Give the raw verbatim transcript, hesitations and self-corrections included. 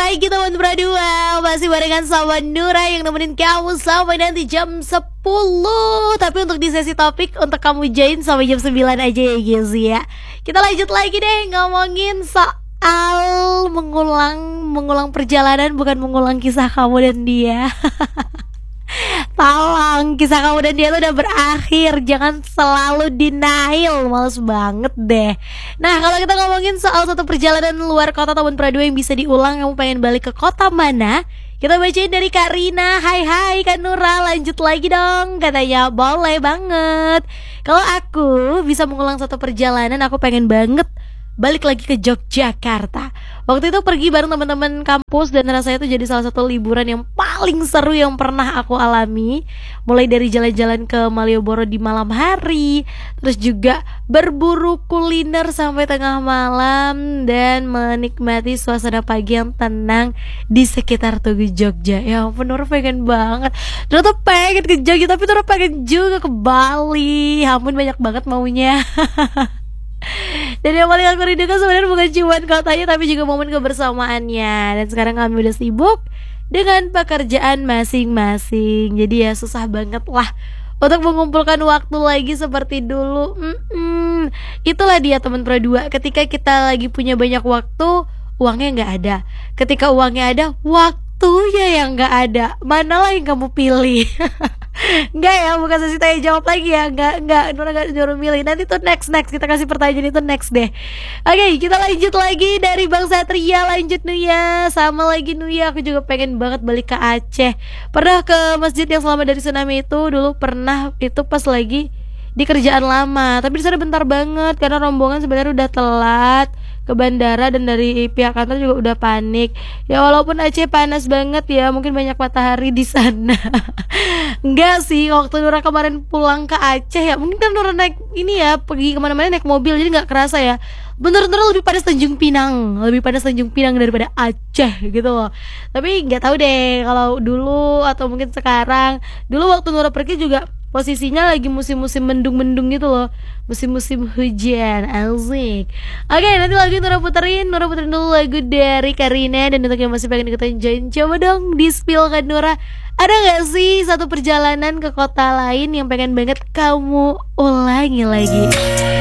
lagi teman berdua, masih barengan sama Nura yang nemenin kamu sampai nanti jam sepuluh. Tapi untuk di sesi topik untuk kamu join sampai jam sembilan aja ya guys ya. Kita lanjut lagi deh ngomongin soal mengulang mengulang perjalanan, bukan mengulang kisah kamu dan dia. Tolong, kisah kamu dan dia tuh udah berakhir, jangan selalu denial, males banget deh. Nah, kalau kita ngomongin soal satu perjalanan luar kota tahun perdua yang bisa diulang, kamu pengen balik ke kota mana? Kita bacain dari Kak Rina. Hai hai Kak Nura, lanjut lagi dong. Katanya boleh banget. Kalau aku bisa mengulang satu perjalanan, aku pengen banget balik lagi ke Yogyakarta. Waktu itu pergi bareng teman-teman kampus dan rasanya itu jadi salah satu liburan yang paling seru yang pernah aku alami. Mulai dari jalan-jalan ke Malioboro di malam hari, terus juga berburu kuliner sampai tengah malam dan menikmati suasana pagi yang tenang di sekitar Tugu Jogja. Ya ampun, Nora pengen banget. Nora tuh pengen ke Jogja, tapi Nora pengen juga ke Bali. Ya ampun, banyak banget maunya. Dan yang paling aku rindukan sebenarnya bukan cuma kotanya, tapi juga momen kebersamaannya. Dan sekarang kami udah sibuk dengan pekerjaan masing-masing, jadi ya susah banget lah untuk mengumpulkan waktu lagi seperti dulu. Mm-mm. Itulah dia teman Pro dua, ketika kita lagi punya banyak waktu, uangnya nggak ada. Ketika uangnya ada, waktunya yang nggak ada. Manalah yang kamu pilih? Enggak ya, bukan sesi tanya jawab lagi ya. Enggak, enggak, Nora enggak nyuruh milih. Nanti tuh next, next kita kasih pertanyaan itu next deh. Oke, kita lanjut lagi dari Bang Satria. Lanjut Nuya, sama lagi Nuya. Aku juga pengen banget balik ke Aceh. Pernah ke masjid yang selamat dari tsunami itu. Dulu pernah, itu pas lagi di kerjaan lama. Tapi di sana bentar banget karena rombongan sebenarnya udah telat ke bandara dan dari pihak kantor juga udah panik. Ya walaupun Aceh panas banget ya, mungkin banyak matahari di sana. Enggak sih, waktu Nura kemarin pulang ke Aceh ya, mungkin kan Nura naik ini ya, pergi kemana-mana naik mobil, jadi nggak kerasa ya. Bener-bener lebih panas Tanjung Pinang, lebih panas Tanjung Pinang daripada Aceh gitu loh. Tapi nggak tahu deh kalau dulu atau mungkin sekarang. Dulu waktu Nura pergi juga posisinya lagi musim-musim mendung-mendung gitu loh, musim-musim hujan. Asik. Oke, nanti lagi Nura puterin Nura puterin dulu lagu dari Karina. Dan untuk yang masih pengen ikutan join, coba dong di spill kan Nura, ada gak sih satu perjalanan ke kota lain yang pengen banget kamu ulangi lagi?